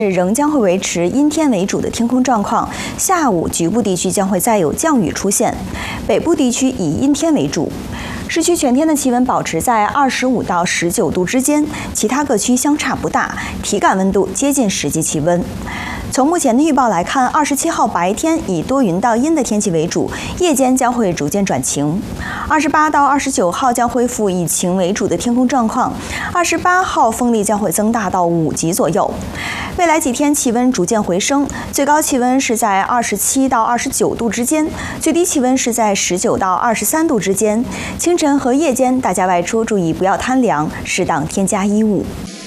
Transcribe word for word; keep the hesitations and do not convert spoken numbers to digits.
仍将会维持阴天为主的天空状况，下午局部地区将会再有降雨出现，北部地区以阴天为主。市区全天的气温保持在二十五到十九度之间，其他各区相差不大，体感温度接近实际气温。从目前的预报来看，二十七号白天以多云到阴的天气为主，夜间将会逐渐转晴。二十八到二十九号将恢复以晴为主的天空状况，二十八号风力将会增大到五级左右。未来几天气温逐渐回升，最高气温是在二十七到二十九度之间，最低气温是在十九到二十三度之间。清晨和夜间大家外出注意不要贪凉，适当添加衣物。